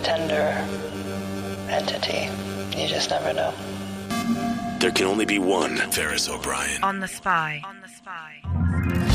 tender entity. You just never know. There can only be one Ferris O'Brien. On the Spy.